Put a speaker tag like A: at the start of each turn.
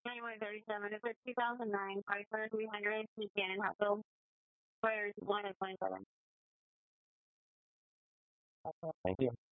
A: 9137. It's a 2009 Chrysler 300 Buchanan hot build. Fires 1 at 27.
B: Thank you.